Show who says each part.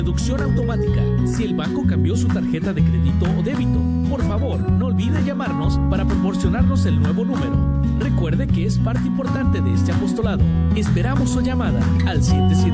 Speaker 1: Deducción automática si el banco cambió su tarjeta de crédito o débito. Por favor, no olvide llamarnos para proporcionarnos el nuevo número. Recuerde que es parte importante de este apostolado. Esperamos su llamada al 77